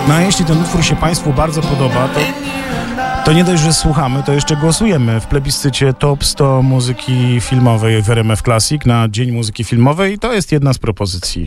No a jeśli ten utwór się Państwu bardzo podoba, to nie dość, że słuchamy, to jeszcze głosujemy w plebiscycie Top 100 muzyki filmowej w RMF Classic na Dzień Muzyki Filmowej. To jest jedna z propozycji.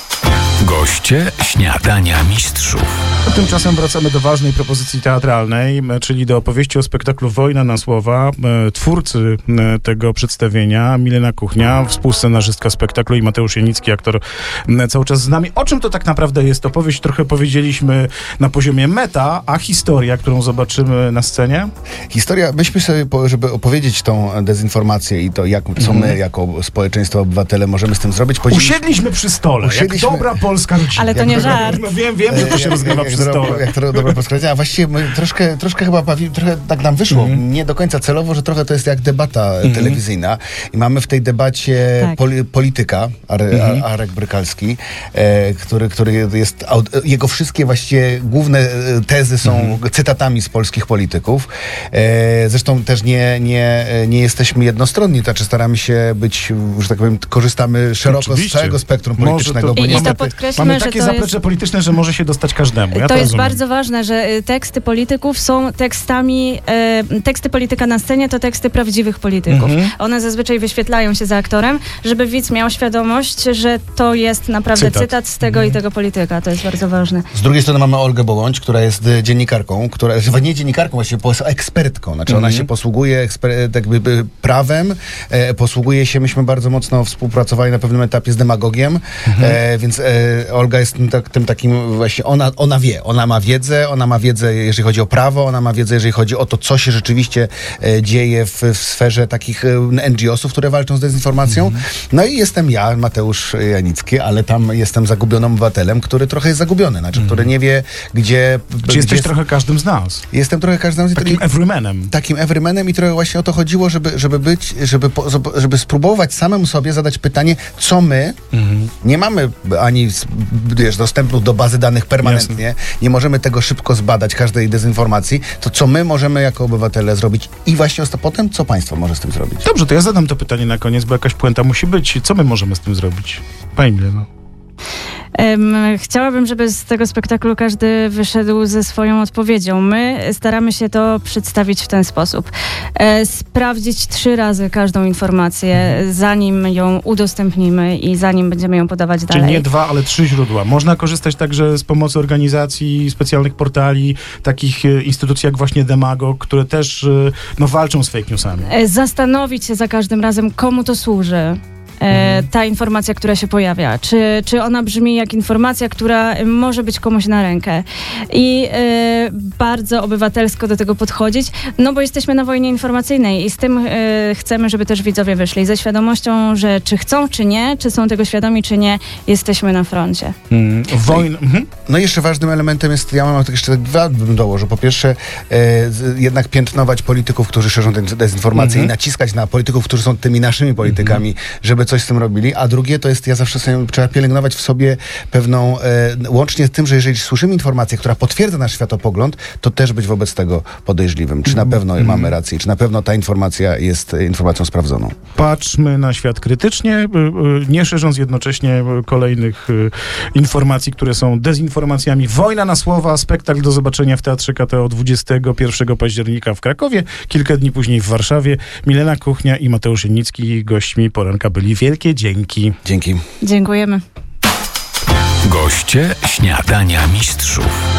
Goście Śniadania Mistrzów. Tymczasem wracamy do ważnej propozycji teatralnej, czyli do opowieści o spektaklu Wojna na słowa. Twórcy tego przedstawienia, Milena Kuchnia, współscenarzystka spektaklu, i Mateusz Janicki, aktor, cały czas z nami. O czym to tak naprawdę jest? Opowieść trochę powiedzieliśmy na poziomie meta, a historia, którą zobaczymy na scenie? Historia, myśmy sobie, żeby opowiedzieć tą dezinformację i to, co my jako społeczeństwo, obywatele możemy z tym zrobić. Usiedliśmy przy stole, jak dobra polska rodzina. Ale to nie żart. No wiem, że to się rozgrywa przy stole. Jak to dobra polska rodzina. A właściwie my troszkę chyba trochę tak nam wyszło, nie do końca celowo, że trochę to jest jak debata telewizyjna. I mamy w tej debacie polityka, Arek Brykalski, który jest, jego wszystkie właściwie główne tezy są cytatami z polskich polityków. Zresztą też nie jesteśmy jednostronni, to znaczy staramy się być, że tak powiem, korzystamy szeroko z całego spektrum politycznego. Mamy takie zaplecze polityczne, że może się dostać każdemu. To jest bardzo ważne, że teksty polityków są tekstami, teksty polityka na scenie to teksty prawdziwych polityków. One zazwyczaj wyświetlają się za aktorem, żeby widz miał świadomość, że to jest naprawdę cytat z tego i tego polityka. To jest bardzo ważne. Z drugiej strony mamy Olgę Bołądź, która jest dziennikarką, nie dziennikarką, właściwie ekspertką. Znaczy ona się posługuje prawem, posługuje się, myśmy bardzo mocno współpracowali na pewnym etapie z demagogiem, więc Olga jest tym takim właśnie, ona ma wiedzę, jeżeli chodzi o prawo, ona ma wiedzę, jeżeli chodzi o to, co się rzeczywiście dzieje w sferze takich NGO-sów, które walczą z dezinformacją. No i jestem ja, Mateusz Janicki, ale tam jestem zagubionym obywatelem, który trochę jest zagubiony, znaczy, który nie wie, gdzie... Czy jesteś trochę każdym z nas? Jestem trochę każdym z nas. Takim everymanem. Takim everymanem i trochę właśnie o to chodziło, żeby spróbować samemu sobie zadać pytanie, co my nie mamy ani dostępu do bazy danych permanentnie, nie możemy tego szybko zbadać, każdej dezinformacji, to co my możemy jako obywatele zrobić i właśnie potem, co państwo może z tym zrobić. Dobrze, to ja zadam to pytanie na koniec, bo jakaś puenta musi być. Co my możemy z tym zrobić? Pani Mileno. Chciałabym, żeby z tego spektaklu każdy wyszedł ze swoją odpowiedzią. My staramy się to przedstawić w ten sposób. Sprawdzić 3 razy każdą informację, zanim ją udostępnimy i zanim będziemy ją podawać dalej. Czyli nie 2, ale 3 źródła. Można korzystać także z pomocy organizacji, specjalnych portali, takich instytucji jak właśnie Demagog, które też walczą z fake newsami. Zastanowić się za każdym razem, komu to służy. Ta informacja, która się pojawia. Czy ona brzmi jak informacja, która może być komuś na rękę. I bardzo obywatelsko do tego podchodzić, no bo jesteśmy na wojnie informacyjnej i z tym chcemy, żeby też widzowie wyszli. Ze świadomością, że czy chcą, czy nie, czy są tego świadomi, czy nie, jesteśmy na froncie. No i jeszcze ważnym elementem jest, ja mam jeszcze 2 bym dołożył. Po pierwsze, jednak piętnować polityków, którzy szerzą dezinformację i naciskać na polityków, którzy są tymi naszymi politykami, żeby coś z tym robili, a drugie to jest, ja zawsze sobie trzeba pielęgnować w sobie pewną, łącznie z tym, że jeżeli słyszymy informację, która potwierdza nasz światopogląd, to też być wobec tego podejrzliwym. Czy na pewno mamy rację, czy na pewno ta informacja jest informacją sprawdzoną. Patrzmy na świat krytycznie, nie szerząc jednocześnie kolejnych informacji, które są dezinformacjami. Wojna na słowa, spektakl do zobaczenia w Teatrze KTO 21 października w Krakowie, kilka dni później w Warszawie. Milena Kuchnia i Mateusz Janicki gośćmi poranka byli. Wielkie dzięki. Dzięki. Dziękujemy. Goście Śniadania Mistrzów.